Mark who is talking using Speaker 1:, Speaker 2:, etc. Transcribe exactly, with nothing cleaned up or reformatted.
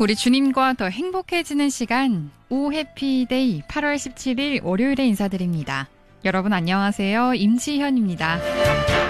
Speaker 1: 우리 주님과 더 행복해지는 시간, 오 해피데이 팔월 십칠일 월요일에 인사드립니다. 여러분 안녕하세요. 임지현입니다.